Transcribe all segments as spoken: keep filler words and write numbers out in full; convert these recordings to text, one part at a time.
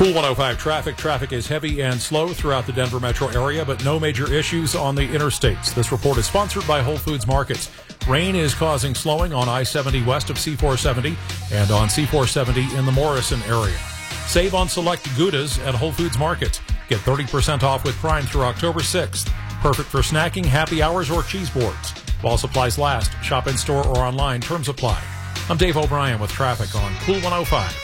Cool one oh five traffic. Traffic is heavy and slow throughout the Denver metro area, but no major issues on the interstates. This report is sponsored by Whole Foods Markets. Rain is causing slowing on I seventy west of C four seventy and on C four seventy in the Morrison area. Save on select Goudas at Whole Foods Markets. Get thirty percent off with Prime through October sixth. Perfect for snacking, happy hours, or cheese boards. While supplies last, shop in store or online. Terms apply. I'm Dave O'Brien with traffic on Cool one oh five.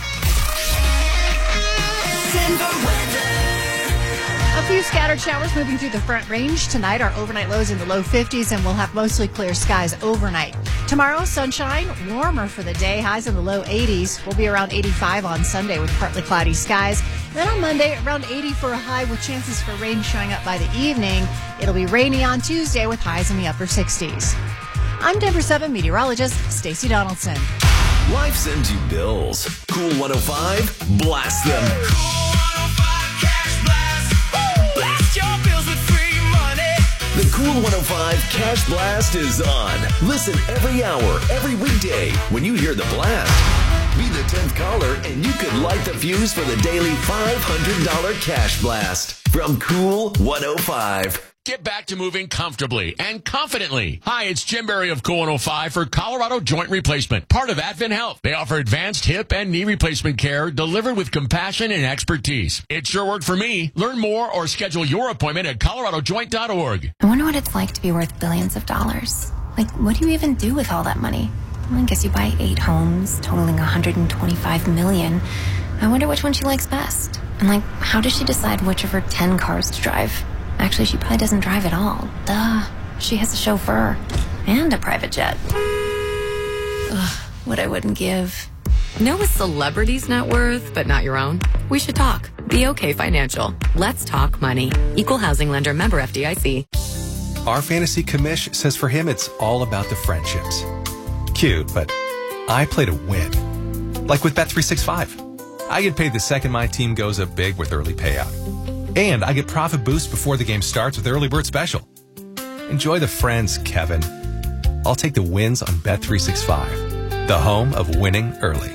A few scattered showers moving through the Front Range tonight. Our overnight lows in the low fifties, and we'll have mostly clear skies overnight. Tomorrow, sunshine, warmer for the day. Highs in the low eighties. We'll be around eighty-five on Sunday with partly cloudy skies. Then on Monday, around eighty for a high with chances for rain showing up by the evening. It'll be rainy on Tuesday with highs in the upper sixties. I'm Denver seven meteorologist Stacey Donaldson. Life sends you bills. Cool one oh five, blast them. The Cool one oh five Cash Blast is on. Listen every hour, every weekday when you hear the blast. Be the tenth caller and you could light the fuse for the daily five hundred dollars Cash Blast from Cool one oh five. Get back to moving comfortably and confidently. Hi, it's Jim Berry of Cool one oh five for Colorado Joint Replacement, part of Advent Health. They offer advanced hip and knee replacement care delivered with compassion and expertise. It sure worked for me. Learn more or schedule your appointment at colorado joint dot org. I wonder what it's like to be worth billions of dollars. Like, what do you even do with all that money? Well, I guess you buy eight homes, totaling one hundred twenty-five million dollars. I wonder which one she likes best. And, like, how does she decide which of her ten cars to drive? Actually, she probably doesn't drive at all. Duh. She has a chauffeur and a private jet. Ugh, what I wouldn't give. Know a celebrity's net worth, but not your own? We should talk. Be okay financial. Let's talk money. Equal housing lender, member F D I C. Our fantasy commish says for him it's all about the friendships. Cute, but I play to win. Like with Bet three sixty-five. I get paid the second my team goes up big with early payout. And I get profit boost before the game starts with Early Bird Special. Enjoy the friends, Kevin. I'll take the wins on Bet three sixty-five, the home of winning early.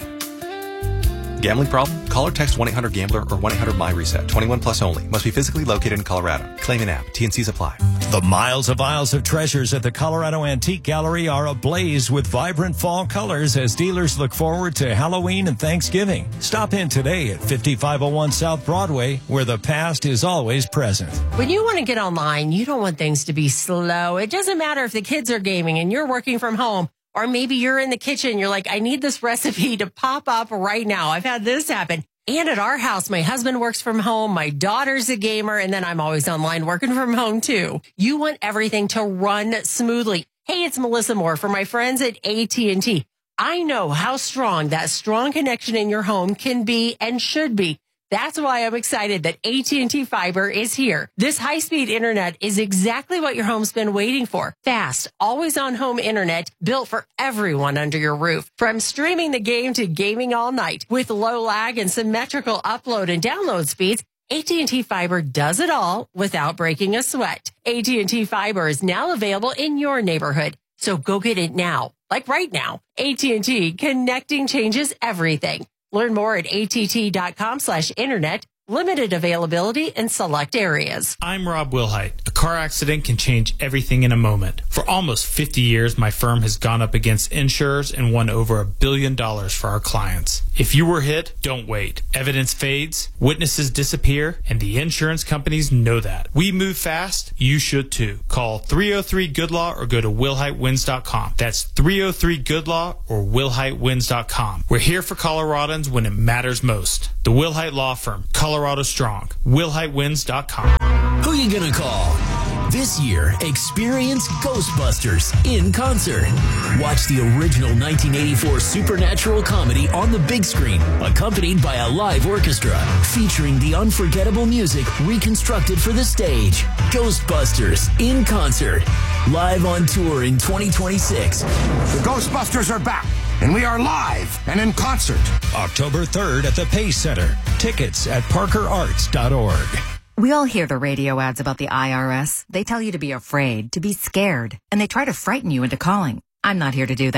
Gambling problem? Call or text one eight hundred gambler or one eight hundred my reset. twenty-one plus only. Must be physically located in Colorado. Claim an app. T N Cs apply. The miles of aisles of treasures at the Colorado Antique Gallery are ablaze with vibrant fall colors as dealers look forward to Halloween and Thanksgiving. Stop in today at fifty-five oh one South Broadway, where the past is always present. When you want to get online, you don't want things to be slow. It doesn't matter if the kids are gaming and you're working from home, or maybe you're in the kitchen. You're like, I need this recipe to pop up right now. I've had this happen. And at our house, my husband works from home, my daughter's a gamer, and then I'm always online working from home too. You want everything to run smoothly. Hey, it's Melissa Moore for my friends at A T and T. I know how strong that strong connection in your home can be and should be. That's why I'm excited that A T and T Fiber is here. This high-speed internet is exactly what your home's been waiting for. Fast, always-on home internet built for everyone under your roof. From streaming the game to gaming all night. With low lag and symmetrical upload and download speeds, A T and T Fiber does it all without breaking a sweat. A T and T Fiber is now available in your neighborhood. So go get it now, like right now. A T and T, connecting changes everything. Learn more at att.com slash internet. Limited availability in select areas. I'm Rob Wilhite. A car accident can change everything in a moment. For almost fifty years, my firm has gone up against insurers and won over a billion dollars for our clients. If you were hit, don't wait. Evidence fades, witnesses disappear, and the insurance companies know that. We move fast, you should too. Call three oh three good law or go to wilhite wins dot com. That's three oh three good law or wilhite wins dot com. We're here for Coloradans when it matters most. The Wilhite Law Firm, Colorado Strong. wilhite wins dot com. Who you gonna call? This year, experience Ghostbusters in concert. Watch the original nineteen eighty-four supernatural comedy on the big screen, accompanied by a live orchestra, featuring the unforgettable music reconstructed for the stage. Ghostbusters in concert. Live on tour in twenty twenty-six. The Ghostbusters are back, and we are live and in concert. October third at the Pace Center. Tickets at parker arts dot org. We all hear the radio ads about the I R S. They tell you to be afraid, to be scared, and they try to frighten you into calling. I'm not here to do that.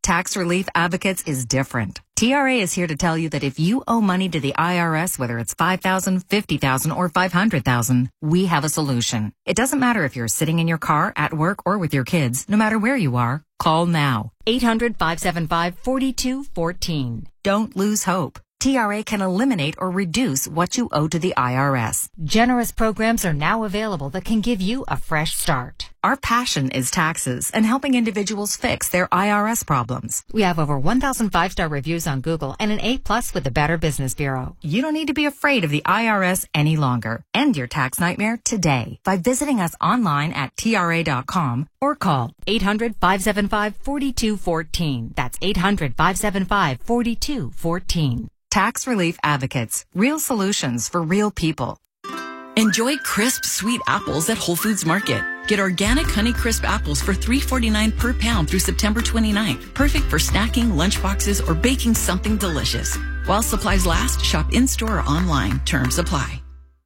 Tax Relief Advocates is different. T R A is here to tell you that if you owe money to the I R S, whether it's five thousand dollars, fifty thousand dollars, or five hundred thousand dollars, we have a solution. It doesn't matter if you're sitting in your car, at work, or with your kids. No matter where you are, call now. eight hundred, five seven five, four two one four. Don't lose hope. T R A can eliminate or reduce what you owe to the I R S. Generous programs are now available that can give you a fresh start. Our passion is taxes and helping individuals fix their I R S problems. We have over one thousand five-star reviews on Google and an A plus with the Better Business Bureau. You don't need to be afraid of the I R S any longer. End your tax nightmare today by visiting us online at T R A dot com or call eight hundred, five seven five, four two one four. That's eight hundred, five seven five, four two one four. Tax Relief Advocates. Real solutions for real people. Enjoy crisp, sweet apples at Whole Foods Market. Get organic Honey Crisp apples for three forty-nine per pound through September twenty-ninth. Perfect for snacking, lunchboxes, or baking something delicious. While supplies last, shop in-store or online. Terms apply.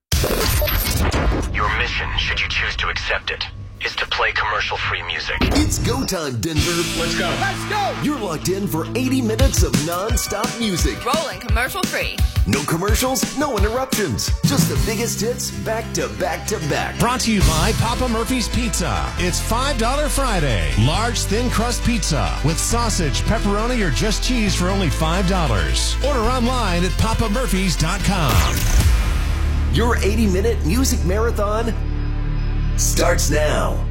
Your mission, should you choose to accept it, is to play commercial-free music. It's go time, Denver. Let's go. Let's go. You're locked in for eighty minutes of non-stop music. Rolling commercial-free. No commercials, no interruptions. Just the biggest hits back to back to back. Brought to you by Papa Murphy's Pizza. It's five dollar Friday. Large thin crust pizza with sausage, pepperoni, or just cheese for only five dollars. Order online at papa murphys dot com. Your eighty minute music marathon starts now.